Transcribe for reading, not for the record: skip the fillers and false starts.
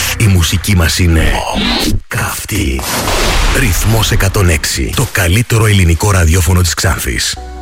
Η μουσική μας είναι καυτή. Ρυθμός 106. Το καλύτερο ελληνικό ραδιόφωνο της Ξάνθης.